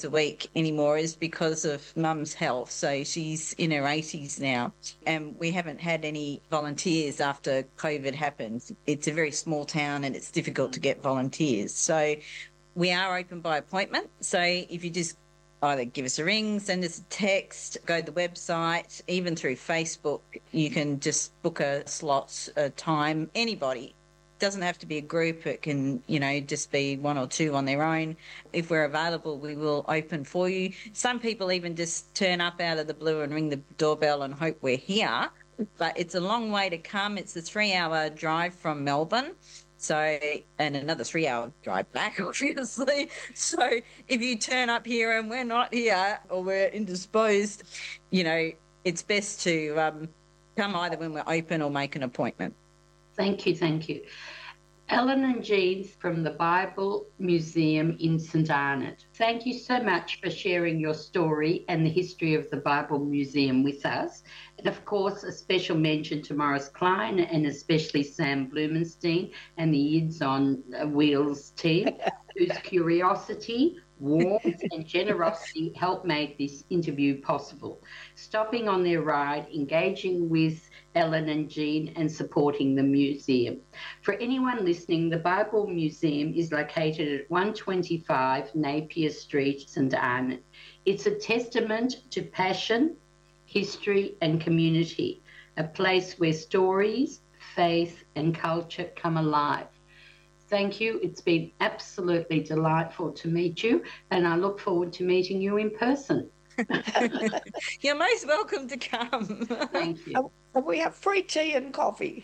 a week anymore is because of Mum's health. So she's in her 80s now, and we haven't had any volunteers after COVID happened. It's a very small town and it's difficult to get volunteers. So we are open by appointment. So if you just either give us a ring, send us a text, go to the website, even through Facebook, you can just book a slot, a time, anybody. Doesn't have to be a group. It can, just be one or two on their own. If we're available, we will open for you. Some people even just turn up out of the blue and ring the doorbell and hope we're here. But it's a long way to come. It's a 3-hour drive from Melbourne. So, and another 3-hour drive back, obviously. So if you turn up here and we're not here or we're indisposed, it's best to come either when we're open or make an appointment. Thank you. Ellen and Jean from the Bible Museum in St Arnott. Thank you so much for sharing your story and the history of the Bible Museum with us. And of course, a special mention to Morris Klein and especially Sam Blumenstein and the Yids on Wheels team, whose curiosity, warmth and generosity helped make this interview possible. Stopping on their ride, engaging with Ellen and Jean and supporting the museum. For anyone listening, the Bible Museum is located at 125 Napier Street, St Arnott. It's a testament to passion, history and community, a place where stories, faith and culture come alive. Thank you. It's been absolutely delightful to meet you, and I look forward to meeting you in person. You're most welcome to come. Thank you. And we have free tea and coffee.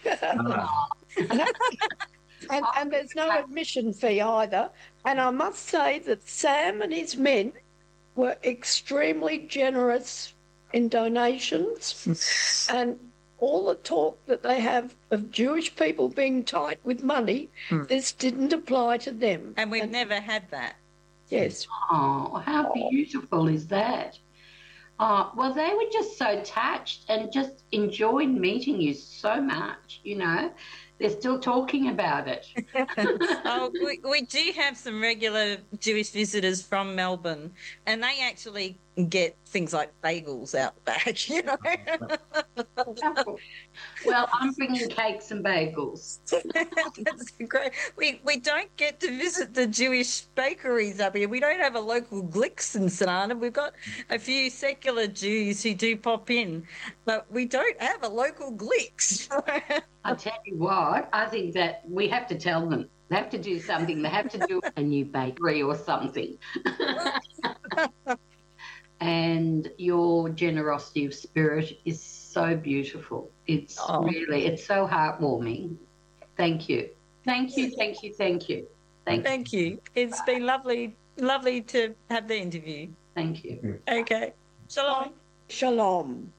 And there's no admission fee either. And I must say that Sam and his men were extremely generous in donations. And all the talk that they have of Jewish people being tight with money, this didn't apply to them. And we've never had that. Yes. Oh, how beautiful is that? Oh, well, they were just so touched and just enjoyed meeting you so much, They're still talking about it. We do have some regular Jewish visitors from Melbourne, and they actually get things like bagels out the back, Well, I'm bringing cakes and bagels. That's great. We don't get to visit the Jewish bakeries up here. We don't have a local Glicks in St Arnott. We've got a few secular Jews who do pop in, but we don't have a local Glicks. I tell you what, I think that we have to tell them. They have to do something. They have to do a new bakery or something. And your generosity of spirit is so beautiful. It's so heartwarming. Thank you. Thank you. It's been lovely to have the interview. Thank you. Okay. Shalom. Shalom.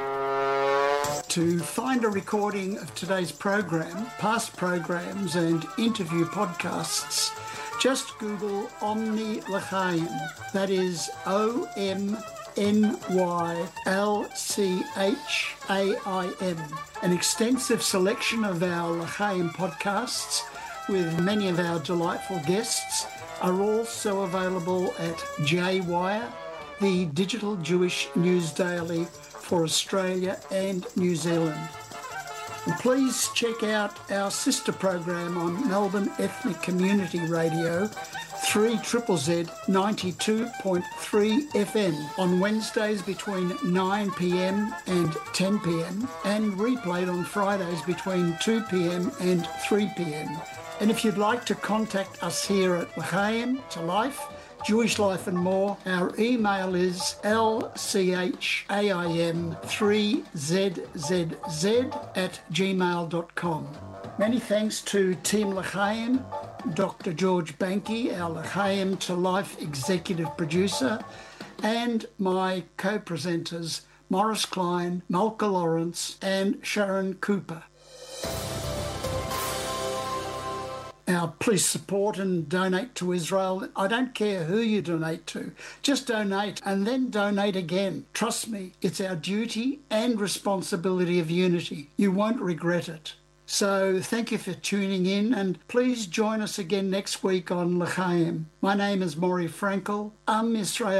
To find a recording of today's program, past programs and interview podcasts, just Google Omni L'chaim. That is OMNYLCHAIM. An extensive selection of our L'chaim podcasts with many of our delightful guests are also available at J-Wire, the digital Jewish news daily for Australia and New Zealand. And please check out our sister program on Melbourne Ethnic Community Radio, 3ZZZ 92.3 FM on Wednesdays between 9pm and 10pm and replayed on Fridays between 2pm and 3pm. And if you'd like to contact us here at L'chaim to Life, Jewish Life and More, our email is lchaim3zzz@gmail.com. Many thanks to Team L'chaim, Dr. George Banky, our L'chaim to Life executive producer, and my co-presenters Morris Klein, Malka Lawrence and Sharon Cooper. Now, please support and donate to Israel. I don't care who you donate to. Just donate and then donate again. Trust me, it's our duty and responsibility of unity. You won't regret it. So thank you for tuning in, and please join us again next week on L'chaim. My name is Maury Frankel. Am Yisrael.